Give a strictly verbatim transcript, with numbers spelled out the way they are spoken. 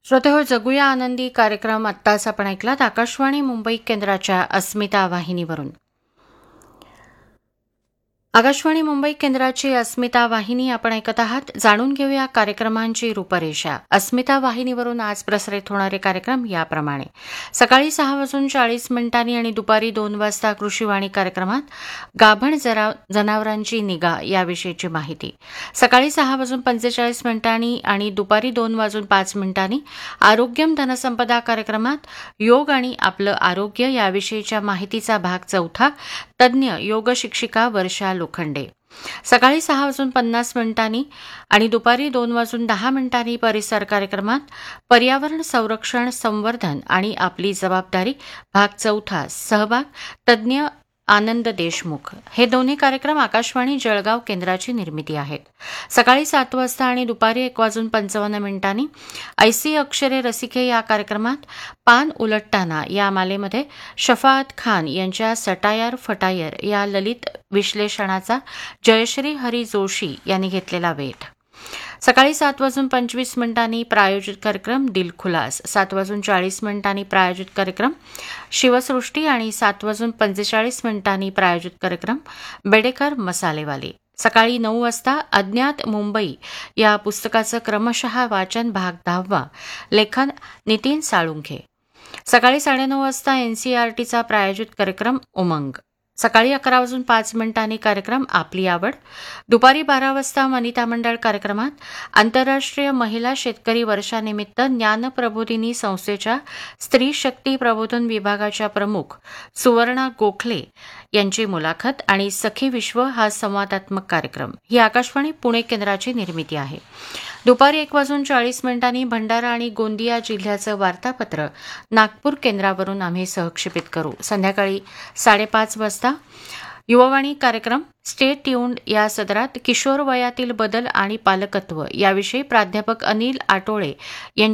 श्रोतेहो, जगूया आनंदी कार्यक्रम आत्ताच आपण ऐकलात आकाशवाणी मुंबई केंद्राच्या अस्मिता वाहिनीवरून. आकाशवाणी मुंबई केंद्राची अस्मिता वाहिनी आपण ऐकत आहात. जाणून घेऊया कार्यक्रमांची रूपरेषा. अस्मिता वाहिनीवरून आज प्रसारित होणारे कार्यक्रम याप्रमाणे: सकाळी सहा वाजून चाळीस मिनिटांनी आणि दुपारी दोन वाजता कृषीवाणी कार्यक्रमात गाभण जरा जनावरांची निगा याविषयीची माहिती. सकाळी सहा वाजून पंचेचाळीस मिनिटांनी आणि दुपारी दोन वाजून पाच मिनिटांनी आरोग्यम धनसंपदा कार्यक्रमात योग आणि आपलं आरोग्य याविषयीच्या माहितीचा भाग चौथा, तज्ज्ञ योग शिक्षिका वर्षा लोखंडे. सकाळी सहा वाजून पन्नास मिनिटांनी आणि दुपारी दोन वाजून दहा मिनिटांनी परिसर कार्यक्रमात पर्यावरण संरक्षण, संवर्धन आणि आपली जबाबदारी भाग चौथा, सहभाग तज्ज्ञ आनंद देशमुख. हे दोन्ही कार्यक्रम आकाशवाणी जळगाव केंद्राची निर्मिती आहेत. सकाळी सात वाजता आणि दुपारी एक वाजून पंचावन्न मिनिटांनी ऐसी अक्षरे रसिके या कार्यक्रमात पान उलटताना या मालेमध्ये शफाअत खान यांच्या सटायर फटायर या ललित विश्लेषणाचा जयश्री हरी जोशी यांनी घेतलेला वेध. सकाळी सात वाजून पंचवीस मिनिटांनी प्रायोजित कार्यक्रम दिलखुलास, सात वाजून चाळीस मिनिटांनी प्रायोजित कार्यक्रम शिवसृष्टी आणि सात वाजून पंचेचाळीस मिनिटांनी प्रायोजित कार्यक्रम बेडेकर मसालेवाले. सकाळी नऊ वाजता अज्ञात मुंबई या पुस्तकाचं क्रमशः वाचन भाग दहावा, लेखन नितीन साळुंखे. सकाळी साडेनऊ वाजता एनसीईआरटीचा प्रायोजित कार्यक्रम उमंग. सकाळी अकरा वाजून पाच मिनिटांनी कार्यक्रम आपली आवड. दुपारी बारा वाजता वनिता मंडळ कार्यक्रमात आंतरराष्ट्रीय महिला शेतकरी वर्षानिमित्त ज्ञानप्रबोधिनी संस्थेच्या स्त्री शक्ती प्रबोधन विभागाच्या प्रमुख सुवर्णा गोखले यांची मुलाखत आणि सखी विश्व हा संवादात्मक कार्यक्रम. ही आकाशवाणी पुणे केंद्राची निर्मिती आहे. दुपारी एक वाजून चाळीस मिनिटांनी भंडारा आणि गोंदिया जिल्ह्याचं वार्तापत्र नागपूर केंद्रावरून आम्ही सहक्षेपित करू. संध्याकाळी साडेपाच वाजता युवावाणी कार्यक्रम स्टे ट्यून्ड या सदरात किशोर वयातील बदल आणि पालकत्व याविषयी प्राध्यापक अनिल आटोळे यांची